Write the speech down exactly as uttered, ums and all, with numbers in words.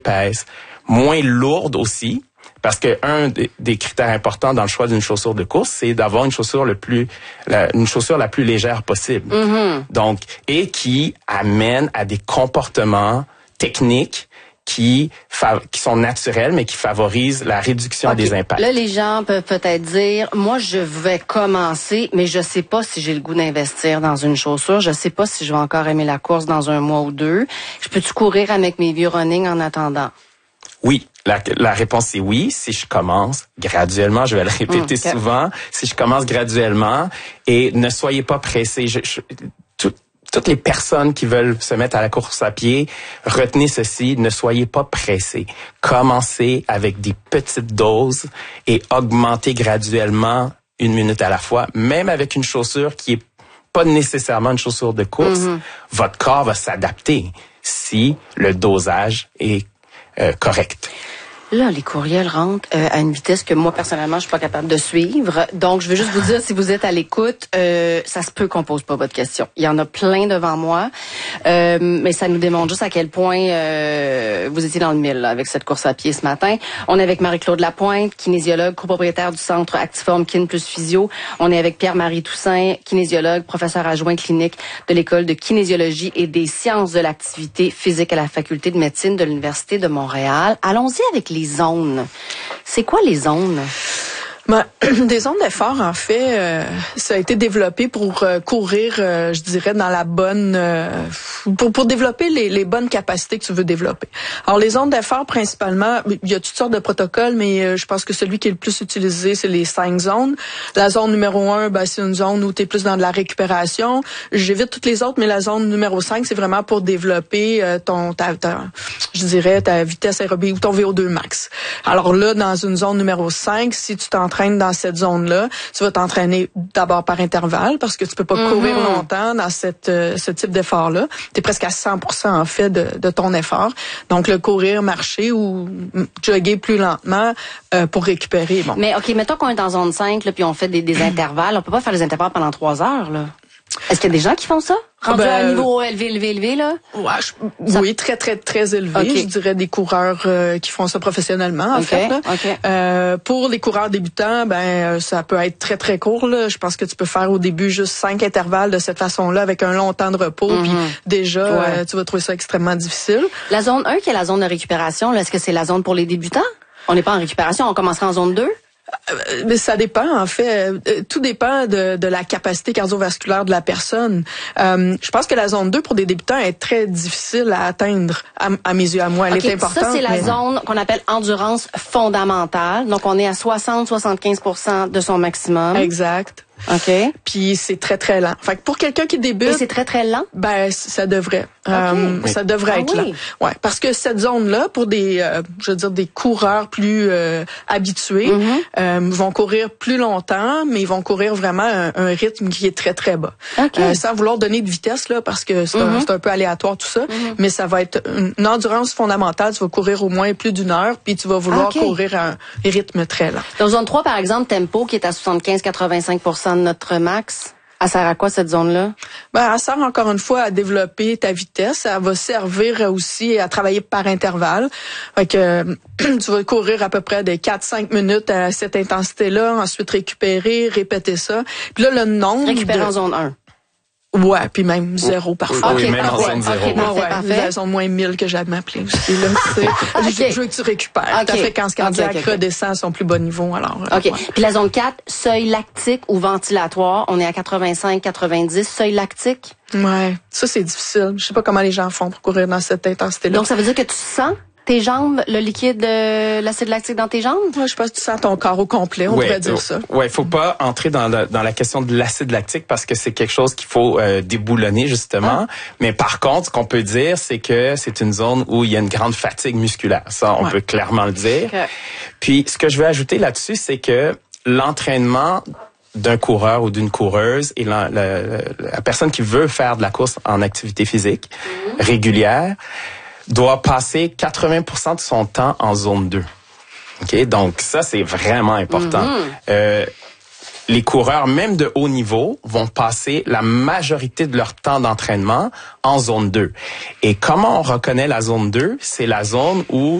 épaisse, moins lourde aussi. Parce que un des, des critères importants dans le choix d'une chaussure de course, c'est d'avoir une chaussure le plus, la, une chaussure la plus légère possible. Mm-hmm. Donc, et qui amène à des comportements techniques qui, fa- qui sont naturels, mais qui favorisent la réduction okay. des impacts. Là, les gens peuvent peut-être dire, moi, je vais commencer, mais je sais pas si j'ai le goût d'investir dans une chaussure. Je sais pas si je vais encore aimer la course dans un mois ou deux. Je peux-tu courir avec mes vieux running en attendant? Oui, la, la réponse est oui. Si je commence graduellement, je vais le répéter mmh, okay. souvent, si je commence graduellement, et ne soyez pas pressés. Je, je, tout, toutes les personnes qui veulent se mettre à la course à pied, retenez ceci, ne soyez pas pressés. Commencez avec des petites doses et augmentez graduellement une minute à la fois, même avec une chaussure qui est pas nécessairement une chaussure de course. Mmh. Votre corps va s'adapter si le dosage est Euh, correct. Là, les courriels rentrent euh, à une vitesse que moi, personnellement, je suis pas capable de suivre. Donc, je veux juste vous dire, si vous êtes à l'écoute, euh, ça se peut qu'on pose pas votre question. Il y en a plein devant moi, euh, mais ça nous démontre juste à quel point euh, vous étiez dans le mille là, avec cette course à pied ce matin. On est avec Marie-Claude Lapointe, kinésiologue, copropriétaire du centre Actiform Kin plus Physio. On est avec Pierre-Marie Toussaint, kinésiologue, professeur adjoint clinique de l'école de kinésiologie et des sciences de l'activité physique à la faculté de médecine de l'Université de Montréal. Allons-y avec les zones. C'est quoi les zones? Ben, des zones d'effort, en fait, euh, ça a été développé pour euh, courir, euh, je dirais, dans la bonne... Euh, pour pour développer les, les bonnes capacités que tu veux développer. Alors, les zones d'effort, principalement, il y a toutes sortes de protocoles, mais euh, je pense que celui qui est le plus utilisé, c'est les cinq zones. La zone numéro un, ben, c'est une zone où tu es plus dans de la récupération. J'évite toutes les autres, mais la zone numéro cinq, c'est vraiment pour développer euh, ton, ta, ta, je dirais, ta vitesse aérobie ou ton V O deux max. Alors là, dans une zone numéro cinq, si tu t'entraînes dans cette zone-là, tu vas t'entraîner d'abord par intervalle parce que tu peux pas mm-hmm. courir longtemps dans cette euh, ce type d'effort-là. Tu es presque à cent pour cent en fait de, de ton effort. Donc le courir, marcher ou jogger plus lentement euh, pour récupérer. Bon. Mais OK, mettons qu'on est dans zone cinq là, puis on fait des, des intervalles. On peut pas faire des intervalles pendant trois heures, là. Est-ce qu'il y a des gens qui font ça? Rendu ben, à un niveau élevé, élevé, élevé, là? Ouais, je, oui, très, très, très élevé. Okay. Je dirais des coureurs euh, qui font ça professionnellement, en okay. fait. Là. Okay. Euh, pour les coureurs débutants, ben ça peut être très, très court. Là. Je pense que tu peux faire au début juste cinq intervalles de cette façon-là avec un long temps de repos. Mm-hmm. Puis déjà, ouais. euh, tu vas trouver ça extrêmement difficile. La zone un, qui est la zone de récupération, là, est-ce que c'est la zone pour les débutants? On n'est pas en récupération, on commencera en zone deux? Mais ça dépend, en fait. Tout dépend de, de la capacité cardiovasculaire de la personne. Euh, je pense que la zone deux, pour des débutants, est très difficile à atteindre, à, à mes yeux, à moi. Elle okay, est importante. Ça, c'est la mais... zone qu'on appelle endurance fondamentale. Donc, on est à soixante à soixante-quinze pour cent de son maximum. Exact. OK. Puis c'est très, très lent. Fait que pour quelqu'un qui débute... Et c'est très, très lent? Ben, ça devrait. Okay. Euh, ça devrait ah, être oui. lent. Ouais, parce que cette zone-là, pour des, euh, je veux dire, des coureurs plus euh, habitués, mm-hmm. euh, vont courir plus longtemps, mais ils vont courir vraiment un, un rythme qui est très, très bas. Okay. Euh, sans vouloir donner de vitesse, là, parce que c'est, mm-hmm. un, c'est un peu aléatoire tout ça, mm-hmm. mais ça va être une endurance fondamentale. Tu vas courir au moins plus d'une heure, puis tu vas vouloir okay. courir à un rythme très lent. Dans zone trois, par exemple, tempo, qui est à soixante-quinze à quatre-vingt-cinq pour cent de notre max, elle sert à quoi, cette zone-là? Ben, elle sert encore une fois à développer ta vitesse. Elle va servir aussi à travailler par intervalle. Fait que tu vas courir à peu près de quatre à cinq minutes à cette intensité-là, ensuite récupérer, répéter ça. Puis là, le nombre Récupérer de... en zone un. Ouais, puis même zéro parfois. Oui, okay, même en okay, zone zéro. Okay, parfait, ouais, parfait. La zone moins mille que j'aime m'appeler aussi. Là, okay. je, je veux que tu récupères. Okay. Ta fréquence cardiaque okay, okay. redescend à son plus bas niveau. Alors, OK. Ouais. Puis la zone quatre, seuil lactique ou ventilatoire, on est à quatre-vingt-cinq à quatre-vingt-dix. Seuil lactique? Ouais, ça c'est difficile. Je sais pas comment les gens font pour courir dans cette intensité-là. Donc ça veut dire que tu sens tes jambes, le liquide de l'acide lactique dans tes jambes? Ouais, je pense que tu sens ton corps au complet, on ouais, pourrait dire ça. Ouais, faut pas entrer dans la, dans la question de l'acide lactique parce que c'est quelque chose qu'il faut euh, déboulonner justement. Ah. Mais par contre, ce qu'on peut dire, c'est que c'est une zone où il y a une grande fatigue musculaire. Ça, on ouais. peut clairement le dire. Okay. Puis, ce que je veux ajouter là-dessus, c'est que l'entraînement d'un coureur ou d'une coureuse et la, la, la personne qui veut faire de la course en activité physique mmh. régulière doit passer quatre-vingts pour cent de son temps en zone deux. OK? Donc, ça, c'est vraiment important. Mm-hmm. Euh, les coureurs, même de haut niveau, vont passer la majorité de leur temps d'entraînement en zone deux. Et comment on reconnaît la zone deux? C'est la zone où